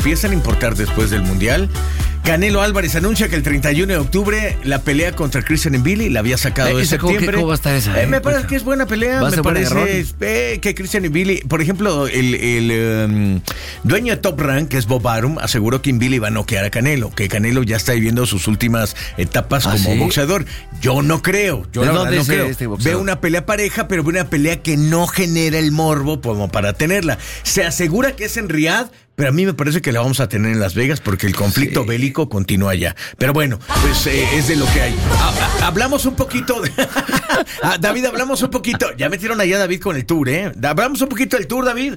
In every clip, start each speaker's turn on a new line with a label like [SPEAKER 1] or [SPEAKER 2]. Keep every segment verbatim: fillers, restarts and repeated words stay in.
[SPEAKER 1] empiezan a importar después del Mundial. Canelo Álvarez anuncia que el treinta y uno de octubre la pelea contra Christian Mbili la había sacado
[SPEAKER 2] Eh,
[SPEAKER 1] de
[SPEAKER 2] esa, ¿cómo que-
[SPEAKER 1] septiembre.
[SPEAKER 2] cómo va a estar esa,
[SPEAKER 1] Eh,
[SPEAKER 2] eh?
[SPEAKER 1] me parece que es buena pelea.
[SPEAKER 2] ¿Va a
[SPEAKER 1] Me
[SPEAKER 2] ser buena
[SPEAKER 1] parece eh, que Christian Mbili, por ejemplo, el, el um, dueño de Top Rank, que es Bob Arum, aseguró que Mbili va a noquear a Canelo, que Canelo ya está viviendo sus últimas etapas
[SPEAKER 2] ¿Ah,
[SPEAKER 1] como
[SPEAKER 2] sí?
[SPEAKER 1] boxeador. Yo no creo. Yo
[SPEAKER 2] ¿De
[SPEAKER 1] la
[SPEAKER 2] dónde
[SPEAKER 1] verdad no
[SPEAKER 2] es
[SPEAKER 1] creo.
[SPEAKER 2] este boxeador?
[SPEAKER 1] Veo una pelea pareja, pero veo una pelea que no genera el morbo como para tenerla. Se asegura que es en Riyadh, pero a mí me parece que la vamos a tener en Las Vegas porque el conflicto
[SPEAKER 2] Sí.
[SPEAKER 1] bélico continúa allá. Pero bueno, pues eh, es de lo que hay. Ha- ha- hablamos un poquito de... Ah, David, hablamos un poquito. Ya metieron allá a David con el tour, ¿eh? Hablamos un poquito del tour, David.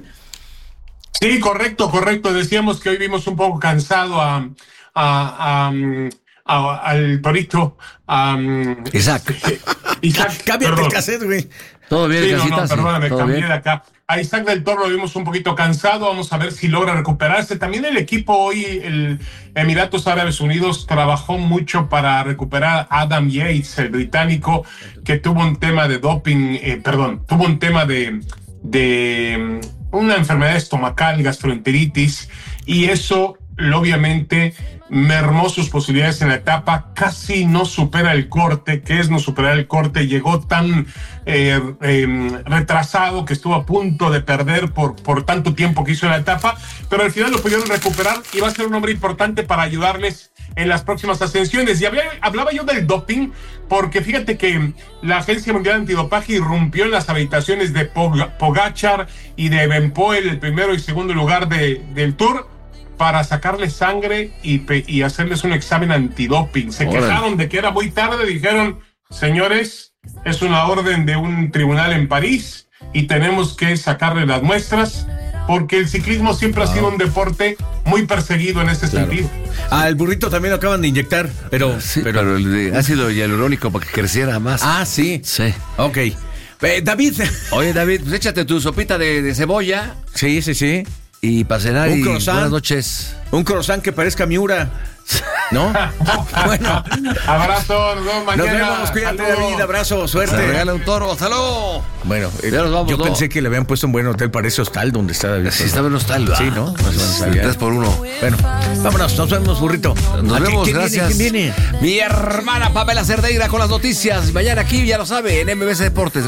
[SPEAKER 3] Sí, correcto, correcto. Decíamos que hoy vimos un poco cansado a, a, a, a- al torito. a-
[SPEAKER 2] Isaac.
[SPEAKER 3] Isaac,
[SPEAKER 1] Cámbiate
[SPEAKER 3] perdón.
[SPEAKER 1] el cassette, güey.
[SPEAKER 2] ¿Todo bien,
[SPEAKER 3] Sí, no,
[SPEAKER 2] casita?
[SPEAKER 3] no,
[SPEAKER 2] Sí,
[SPEAKER 3] perdóname,
[SPEAKER 2] ¿todo
[SPEAKER 3] cambié
[SPEAKER 2] bien?
[SPEAKER 3] de acá. A Isaac del Toro lo vimos un poquito cansado, vamos a ver si logra recuperarse. También el equipo hoy, el Emiratos Árabes Unidos, trabajó mucho para recuperar a Adam Yates, el británico, que tuvo un tema de doping, eh, perdón, tuvo un tema de, de um, una enfermedad estomacal, gastroenteritis, y eso obviamente mermó sus posibilidades en la etapa, casi no supera el corte. ¿Qué es no superar el corte? Llegó tan eh, eh, retrasado que estuvo a punto de perder por, por tanto tiempo que hizo en la etapa, pero al final lo pudieron recuperar y va a ser un hombre importante para ayudarles en las próximas ascensiones. Y había, hablaba yo del doping, porque fíjate que la Agencia Mundial Antidopaje irrumpió en las habitaciones de Pog- Pogačar y de Benpoel, el primero y segundo lugar de, del Tour, para sacarles sangre y, pe- y hacerles un examen antidoping. Se
[SPEAKER 2] Órale.
[SPEAKER 3] quejaron de que era muy tarde, dijeron, señores, es una orden de un tribunal en París y tenemos que sacarle las muestras, porque el ciclismo siempre ha sido un deporte muy perseguido en ese
[SPEAKER 1] Claro.
[SPEAKER 3] sentido.
[SPEAKER 1] Al burrito también lo acaban de inyectar, pero...
[SPEAKER 2] Sí, pero, el de ácido hialurónico para que creciera más.
[SPEAKER 1] Ah, sí.
[SPEAKER 2] Sí.
[SPEAKER 1] Ok. Eh, David.
[SPEAKER 2] Oye, David, pues échate tu sopita de, de cebolla
[SPEAKER 1] Sí, sí, sí.
[SPEAKER 2] y para cenar
[SPEAKER 1] Un
[SPEAKER 2] y
[SPEAKER 1] croissant.
[SPEAKER 2] buenas noches.
[SPEAKER 1] Un croissant que parezca Miura. ¿No? Bueno.
[SPEAKER 3] Abrazo, nos vemos mañana.
[SPEAKER 1] Nos vemos, cuídate,
[SPEAKER 3] Saludos.
[SPEAKER 1] David, abrazo,
[SPEAKER 2] Se
[SPEAKER 1] suerte.
[SPEAKER 2] regala un toro, hasta luego.
[SPEAKER 1] Bueno, eh,
[SPEAKER 2] Ya nos vamos,
[SPEAKER 1] yo
[SPEAKER 2] ¿no?
[SPEAKER 1] pensé que le habían puesto un buen hotel para ese hostal donde está David.
[SPEAKER 2] Sí, estaba en hostal, ¿verdad?
[SPEAKER 1] Sí, ¿no? Pues, bueno, sabía.
[SPEAKER 2] Tres por uno.
[SPEAKER 1] Bueno, vámonos, nos vemos, burrito.
[SPEAKER 2] Nos
[SPEAKER 1] ¿A qué-
[SPEAKER 2] vemos,
[SPEAKER 1] quién
[SPEAKER 2] gracias.
[SPEAKER 1] Viene? ¿Quién viene?
[SPEAKER 2] Mi hermana Pamela Cerdeira con las noticias. Mañana aquí, ya lo sabe, en M B S Deportes.